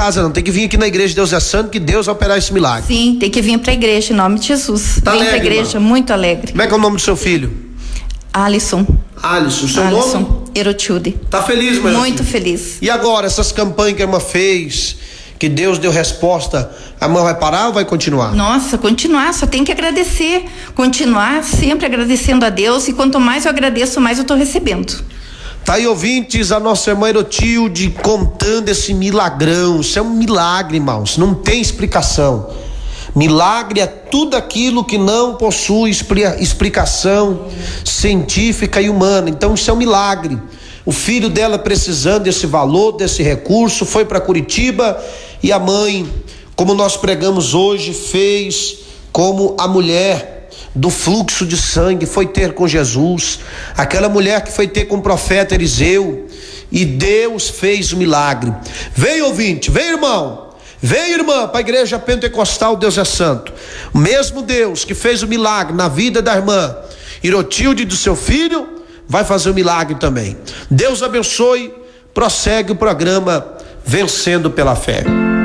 casa não, tem que vir aqui na igreja de Deus é Santo, que Deus vai operar esse milagre. Sim, tem que vir pra igreja, em nome de Jesus. Tá Vem alegre, pra igreja, irmã? muito alegre. Como é que é o nome do seu filho? Alisson. Alisson, seu nome? Erotilde. Tá feliz, mãe? Muito feliz. E agora, essas campanhas que a irmã fez, que Deus deu resposta, a irmã vai parar ou vai continuar? Nossa, continuar, só tem que agradecer. Continuar sempre agradecendo a Deus, e quanto mais eu agradeço, mais eu tô recebendo. Tá aí, ouvintes, a nossa irmã Erotilde contando esse milagrão. Isso é um milagre, irmãos, não tem explicação. Milagre é tudo aquilo que não possui explicação científica e humana. Então isso é um milagre. O filho dela precisando desse valor, desse recurso, foi para Curitiba, e a mãe, como nós pregamos hoje, fez como a mulher do fluxo de sangue, foi ter com Jesus, aquela mulher que foi ter com o profeta Eliseu, e Deus fez o milagre. Vem, ouvinte, vem, irmão. Vem, irmã, para a igreja pentecostal Deus é Santo. O mesmo Deus que fez o milagre na vida da irmã Erotilde e do seu filho, vai fazer o milagre também. Deus abençoe. Prossegue o programa Vencendo pela Fé.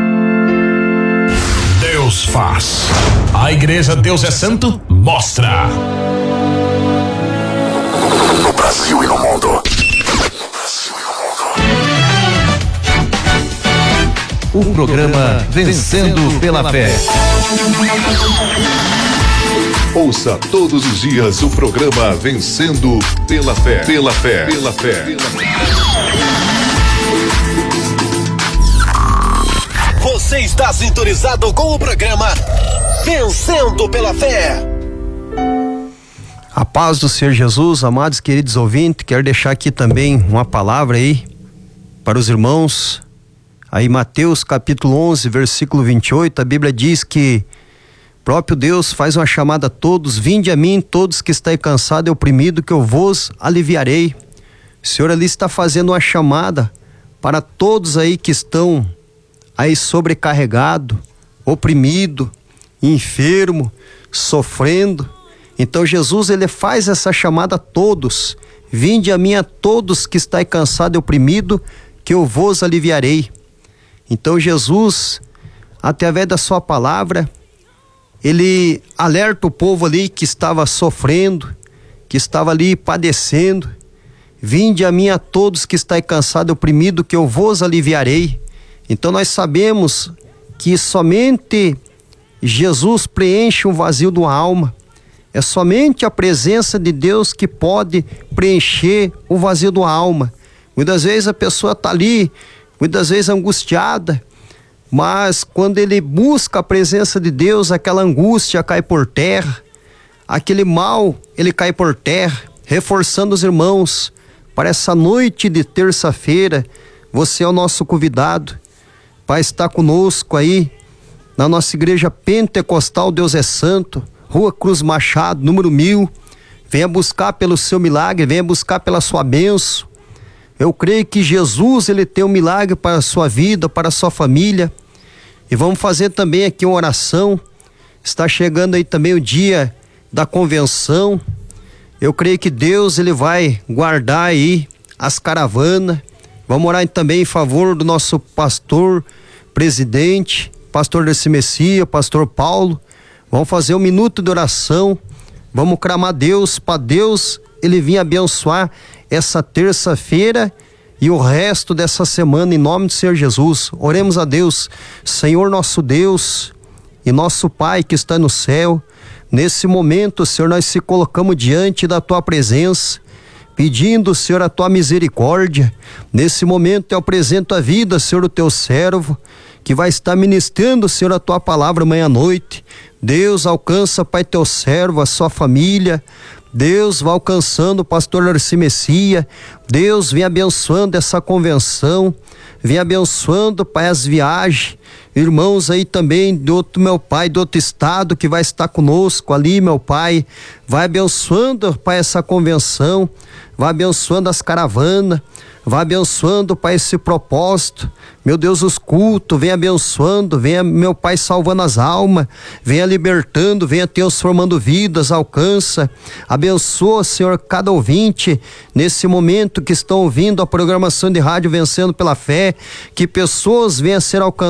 Deus faz. A igreja Deus é Santo mostra. No Brasil e no mundo. O programa Vencendo pela Fé. Ouça todos os dias o programa Vencendo pela Fé. Pela Fé. Pela Fé. Você está sintonizado com o programa Vencendo pela Fé. A paz do Senhor Jesus, amados queridos ouvintes, quero deixar aqui também uma palavra aí para os irmãos. Aí Mateus capítulo 11, versículo 28, a Bíblia diz que próprio Deus faz uma chamada a todos: vinde a mim todos que estáis cansados e oprimidos, que eu vos aliviarei. O Senhor ali está fazendo uma chamada para todos aí que estão aí sobrecarregado, oprimido, enfermo, sofrendo. Então Jesus, ele faz essa chamada a todos: vinde a mim a todos que estáis cansados e oprimidos, que eu vos aliviarei. Então Jesus, através da sua palavra, ele alerta o povo ali que estava sofrendo, que estava ali padecendo: vinde a mim a todos que estáis cansados e oprimidos, que eu vos aliviarei. Então nós sabemos que somente Jesus preenche um vazio da alma. É somente a presença de Deus que pode preencher o vazio da alma. Muitas vezes a pessoa está ali, muitas vezes angustiada, mas quando ele busca a presença de Deus, aquela angústia cai por terra, aquele mal, ele cai por terra. Reforçando os irmãos, para essa noite de terça-feira, você é o nosso convidado para estar conosco aí na nossa igreja pentecostal Deus é Santo, Rua Cruz Machado, número 1000. Venha buscar pelo seu milagre, venha buscar pela sua bênção. Eu creio que Jesus, ele tem um milagre para a sua vida, para a sua família. E vamos fazer também aqui uma oração. Está chegando aí também o dia da convenção. Eu creio que Deus, ele vai guardar aí as caravanas. Vamos orar também em favor do nosso pastor, presidente, pastor Dercy Messias, pastor Paulo. Vamos fazer um minuto de oração. Vamos clamar a Deus, para Deus ele vir abençoar essa terça-feira e o resto dessa semana, em nome do Senhor Jesus. Oremos a Deus. Senhor nosso Deus e nosso Pai que está no céu, nesse momento, Senhor, nós se colocamos diante da tua presença, pedindo, Senhor, a tua misericórdia. Nesse momento eu apresento a vida, Senhor, do teu servo, que vai estar ministrando, Senhor, a tua palavra amanhã à noite. Deus, alcança, Pai, teu servo, a sua família. Deus, vai alcançando o pastor Dercy Messias. Deus, vem abençoando essa convenção, vem abençoando, Pai, as viagens. Irmãos aí também do outro, meu Pai, do outro estado, que vai estar conosco ali, meu Pai. Vai abençoando, Pai, essa convenção, vai abençoando as caravanas, vai abençoando, Pai, esse propósito. Meu Deus, os cultos, venha abençoando, venha, meu Pai, salvando as almas, venha libertando, venha transformando vidas, alcança, abençoa, Senhor, cada ouvinte nesse momento que estão ouvindo a programação de rádio Vencendo pela Fé, que pessoas venham a ser alcançadas